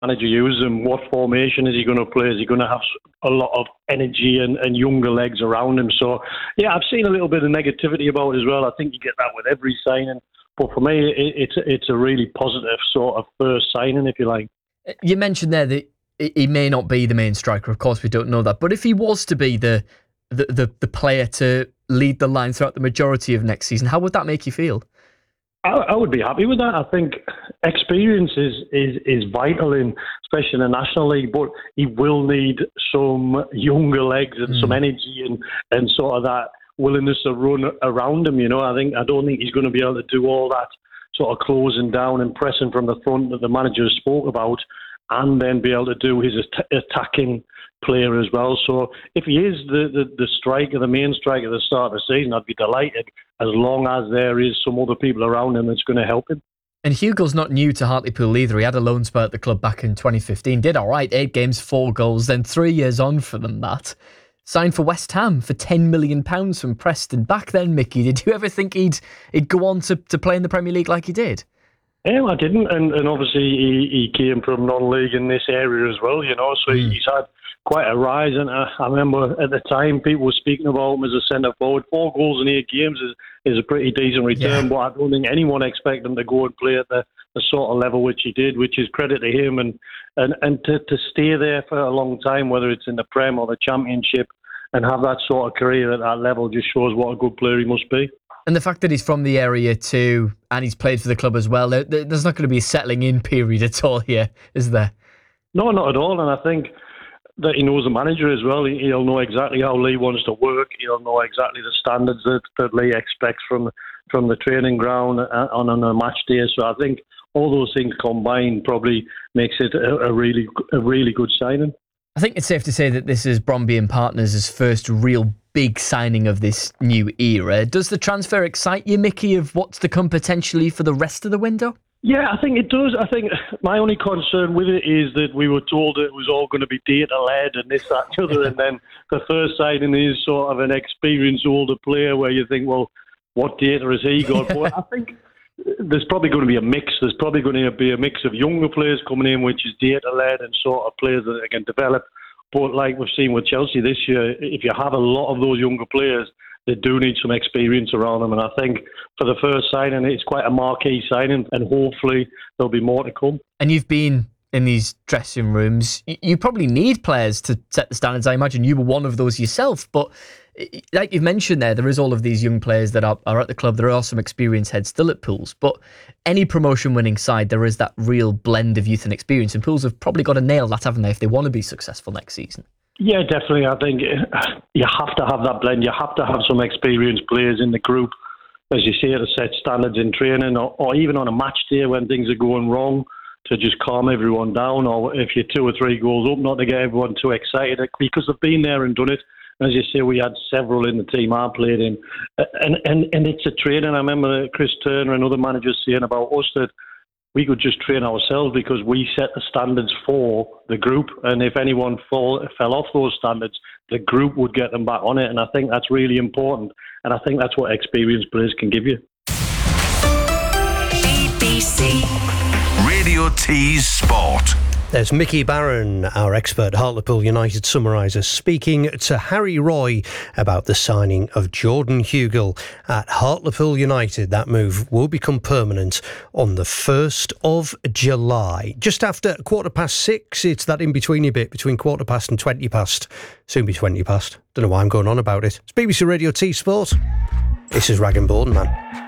manager uses him? What formation is he going to play? Is he going to have a lot of energy and younger legs around him? So, yeah, I've seen a little bit of negativity about it as well. I think you get that with every signing. But for me, it's a really positive sort of first signing, if you like. You mentioned there that he may not be the main striker. Of course, we don't know that. But if he was to be the player to lead the line throughout the majority of next season, how would that make you feel? I would be happy with that. I think experience is vital, especially in the National League, but he will need some younger legs and some energy and sort of that willingness to run around him. I don't think he's going to be able to do all that sort of closing down and pressing from the front that the manager spoke about, and then be able to do his attacking player as well. So if he is the striker, the main striker at the start of the season, I'd be delighted, as long as there is some other people around him that's going to help him. And Hugo's not new to Hartlepool either. He had a loan spell at the club back in 2015. Did all right, 8 games, 4 goals. Then 3 years on from that, signed for West Ham for £10 million from Preston. Back then, Mickey, did you ever think he'd go on to play in the Premier League like he did? Yeah, I didn't. And obviously he came from non-league in this area as well, so he's had quite a rise. And I remember at the time people were speaking about him as a centre forward. 4 goals in 8 games is a pretty decent return, but I don't think anyone expected him to go and play at the sort of level which he did, which is credit to him. And to stay there for a long time, whether it's in the Prem or the Championship, and have that sort of career at that level just shows what a good player he must be. And the fact that he's from the area too, and he's played for the club as well, there's not going to be a settling in period at all here, is there? No, not at all. And I think that he knows the manager as well. He'll know exactly how Lee wants to work. He'll know exactly the standards that Lee expects from the training ground on a match day. So I think all those things combined probably makes it a really good signing. I think it's safe to say that this is Bromby and Partners' first real big signing of this new era. Does the transfer excite you, Mickey, of what's to come potentially for the rest of the window? Yeah, I think it does. I think my only concern with it is that we were told it was all going to be data-led and this, that, and the other, and then the first signing is sort of an experienced older player where you think, well, what data has he got? But I think there's probably going to be a mix. There's probably going to be a mix of younger players coming in, which is data-led, and sort of players that they can develop. But like we've seen with Chelsea this year, if you have a lot of those younger players, they do need some experience around them. And I think for the first signing, it's quite a marquee signing, and hopefully there'll be more to come. And you've been in these dressing rooms. You probably need players to set the standards. I imagine you were one of those yourself. But like you've mentioned there is all of these young players that are at the club. There are some experienced heads still at Pools. But any promotion-winning side, there is that real blend of youth and experience. And Pools have probably got to nail that, haven't they, if they want to be successful next season? Yeah, definitely. I think you have to have that blend. You have to have some experienced players in the group, as you say, to set standards in training, or even on a match day when things are going wrong, to just calm everyone down, or if you're 2 or 3 goals up, not to get everyone too excited, because they've been there and done it. As you say, we had several in the team I played in, and it's a training. I remember Chris Turner and other managers saying about us that we could just train ourselves because we set the standards for the group, and if anyone fell off those standards, the group would get them back on it. And I think that's really important, and I think that's what experienced players can give you. BBC Radio T's Sport. There's Mickey Barron, our expert Hartlepool United summariser, speaking to Harry Roy about the signing of Jordan Hugill at Hartlepool United. That move will become permanent on the 1st of July. Just after 6:15, it's that in-betweeny bit between 15:15 and 20:00. Soon be 20:00. Don't know why I'm going on about it. It's BBC Radio T Sport. This is Rag and Bone Man.